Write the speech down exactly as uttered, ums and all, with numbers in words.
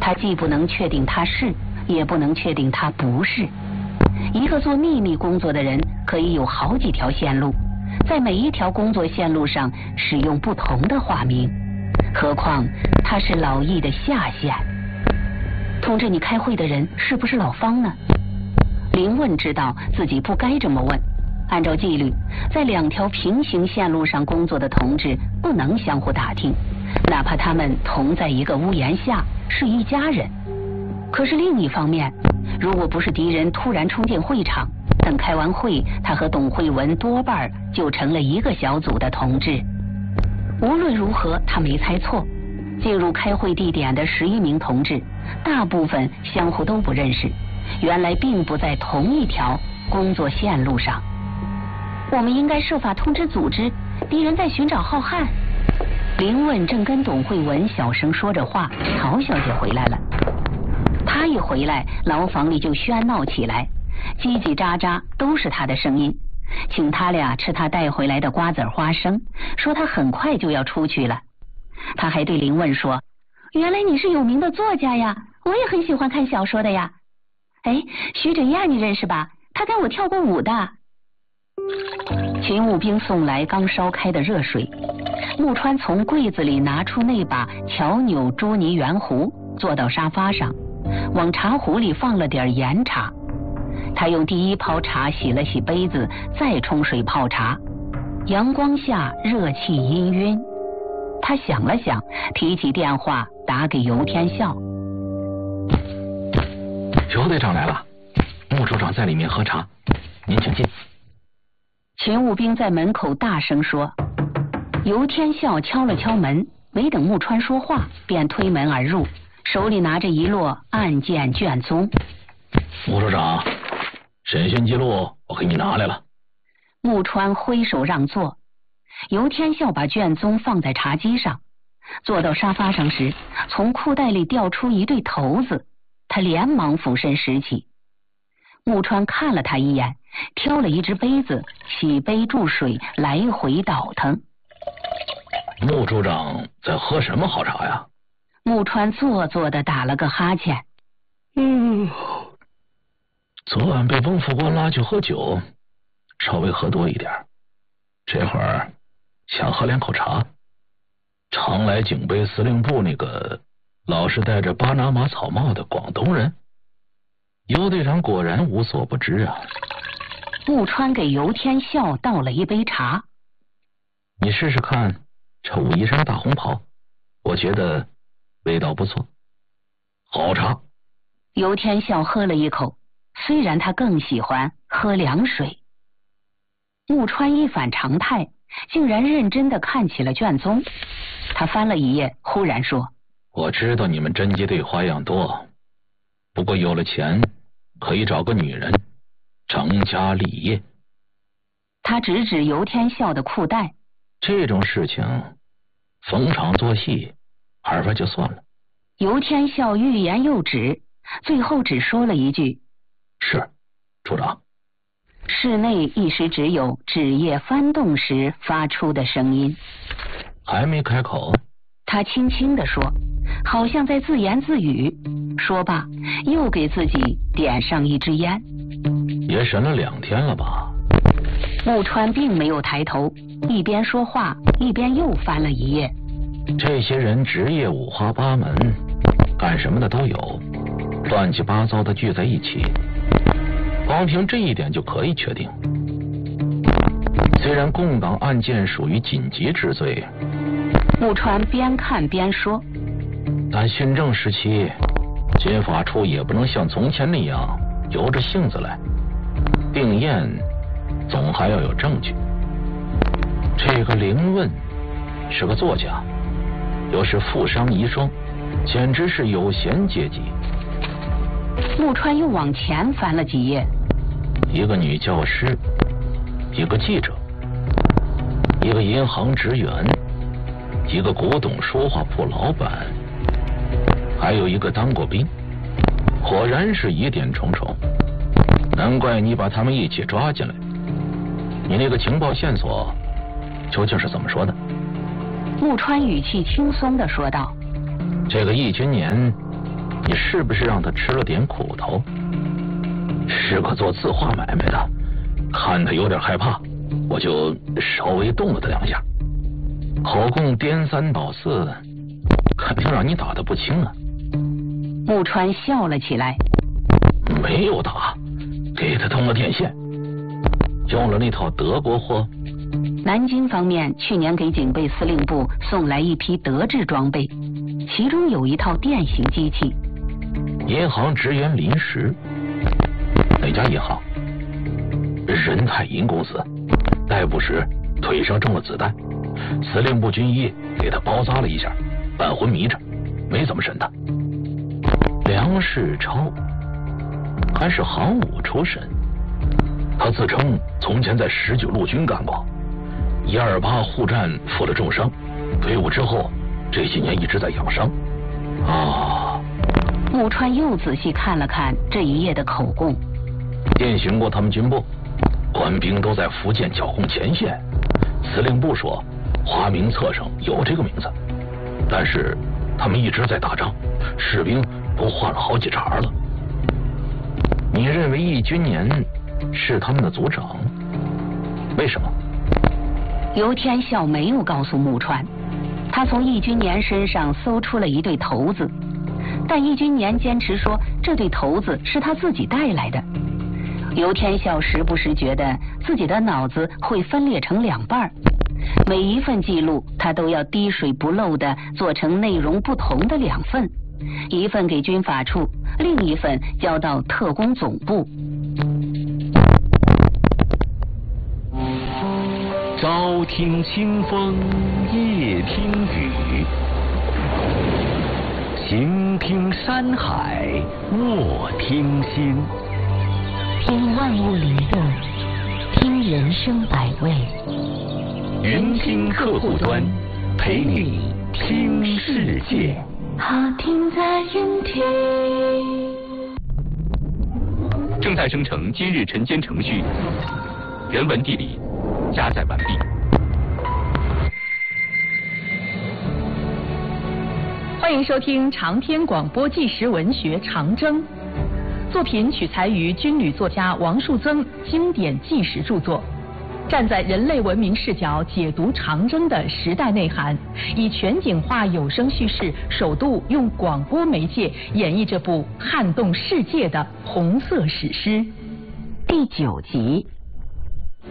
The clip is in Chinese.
他既不能确定他是，也不能确定他不是。一个做秘密工作的人可以有好几条线路，在每一条工作线路上使用不同的化名，何况他是老易的下线。通知你开会的人是不是老方呢？林问知道自己不该这么问，按照纪律，在两条平行线路上工作的同志不能相互打听，哪怕他们同在一个屋檐下，是一家人。可是另一方面，如果不是敌人突然冲进会场，等开完会，他和董慧文多半就成了一个小组的同志。无论如何，他没猜错，进入开会地点的十一名同志，大部分相互都不认识，原来并不在同一条工作线路上。我们应该设法通知组织，敌人在寻找浩瀚。林问正跟董慧文小声说着话，曹小姐回来了。她一回来，牢房里就喧闹起来，叽叽喳喳都是她的声音，请他俩吃她带回来的瓜子花生，说她很快就要出去了。她还对林问说：“原来你是有名的作家呀，我也很喜欢看小说的呀。哎，徐轸亚你认识吧？他跟我跳过舞的。”勤务兵送来刚烧开的热水，木川从柜子里拿出那把巧扭朱泥圆壶，坐到沙发上，往茶壶里放了点盐茶。他用第一泡茶洗了洗杯子，再冲水泡茶。阳光下热气氤氲。他想了想，提起电话打给尤天笑。 尤队长来了，穆处长在里面喝茶，您请进。 勤务兵在门口大声说。尤天笑敲了敲门，没等木川说话，便推门而入，手里拿着一摞案件卷宗。 穆处长，审讯记录我给你拿来了。 木川挥手让座。尤天笑把卷宗放在茶几上，坐到沙发上时，从裤袋里掉出一对头子，他连忙俯身拾起。木川看了他一眼，挑了一只杯子，洗杯注水，来回倒腾。 穆处长在喝什么好茶呀？ 木川做作的打了个哈欠。 嗯，昨晚被翁副官拉去喝酒，稍微喝多一点，这会儿想喝两口茶。常来警备司令部那个老是戴着巴拿马草帽的广东人，尤队长果然无所不知啊。 木川给尤天笑倒了一杯茶。 你试试看这武夷山大红袍，我觉得味道不错，好茶。 尤天笑喝了一口，虽然他更喜欢喝凉水。木川一反常态，竟然认真地看起了卷宗。他翻了一页，忽然说：“ 我知道你们侦缉队花样多，不过有了钱，可以找个女人，成家立业。” 他指指尤天笑的裤带。 这种事情，逢场作戏，二分就算了。 尤天笑欲言又止，最后只说了一句：“ 是，处长。” 室内一时只有纸页翻动时发出的声音。 还没开口， 他轻轻地说，好像在自言自语。说罢，又给自己点上一支烟。 也审了两天了吧？ 木川并没有抬头，一边说话一边又翻了一页。 这些人职业五花八门，干什么的都有，乱七八糟的聚在一起，光凭这一点就可以确定，虽然共党案件属于紧急治罪， 木川边看边说， 但训政时期，军法处也不能像从前那样由着性子来，定验总还要有证据。这个林问是个作家，又是富商遗孀，简直是有闲阶级。 木川又往前翻了几页， 一个女教师，一个记者，一个银行职员，一个古董书画铺老板，还有一个当过兵，果然是疑点重重，难怪你把他们一起抓进来。你那个情报线索究竟是怎么说的？ 木川语气轻松地说道， 这个易君年你是不是让他吃了点苦头？是个做字画买卖的，看他有点害怕，我就稍微动了他两下。口供颠三倒四，肯定让你打得不轻啊。 木川笑了起来。 没有打，给他通了电线，用了那套德国货。 南京方面去年给警备司令部送来一批德制装备，其中有一套电刑机器。 银行职员临时，哪家银行？仁泰银公司。逮捕时腿上中了子弹，司令部军医给他包扎了一下，半昏迷着，没怎么审他。梁世超还是行伍出身，他自称从前在十九路军干过，一二八护战负了重伤，退伍之后这些年一直在养伤。啊， 木川又仔细看了看这一页的口供， 电刑过他们军部，官兵都在福建剿共前线。司令部说花名册上有这个名字，但是他们一直在打仗，士兵都换了好几茬了。你认为易军年是他们的组长？为什么？ 游天笑没有告诉木川，他从易军年身上搜出了一对头子，但易军年坚持说这对头子是他自己带来的。游天笑时不时觉得自己的脑子会分裂成两半，每一份记录他都要滴水不漏地做成内容不同的两份，一份给军法处，另一份交到特工总部。 朝听清风，夜听雨，行听山海，卧听心。 听万物灵动，听人生百味。 云听客户端，陪你听世界。 好听在云听。 正在生成今日晨间程序，原文地理加载完毕。 欢迎收听长篇广播纪实文学《长征》，作品取材于军旅作家王树增经典纪实著作，站在人类文明视角解读长征的时代内涵，以全景化有声叙事，首度用广播媒介演绎这部撼动世界的红色史诗。 第九集。